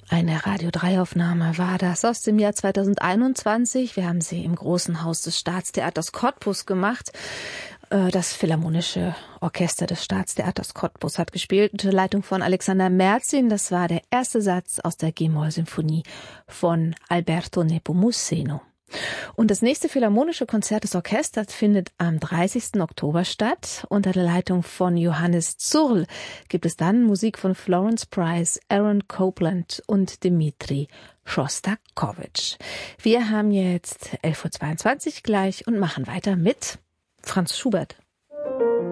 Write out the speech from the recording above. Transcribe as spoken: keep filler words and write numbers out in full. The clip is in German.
Eine Radio drei Aufnahme war das aus dem Jahr zweitausendeinundzwanzig. Wir haben sie im Großen Haus des Staatstheaters Cottbus gemacht. Das Philharmonische Orchester des Staatstheaters Cottbus hat gespielt unter Leitung von Alexander Merzin. Das war der erste Satz aus der G-Moll-Symphonie von Alberto Nepomuceno. Und das nächste Philharmonische Konzert des Orchesters findet am dreißigsten Oktober statt. Unter der Leitung von Johannes Zurl gibt es dann Musik von Florence Price, Aaron Copland und Dmitri Schostakowitsch. Wir haben jetzt elf Uhr zweiundzwanzig gleich und machen weiter mit Franz Schubert.